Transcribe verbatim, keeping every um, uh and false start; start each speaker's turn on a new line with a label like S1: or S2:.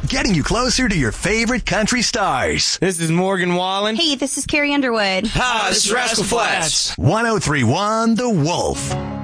S1: getting you closer to your favorite country stars.
S2: This is Morgan Wallen.
S3: Hey, this is Carrie Underwood.
S2: Hi, this is Rascal Flatts.
S1: one oh three point one The Wolf.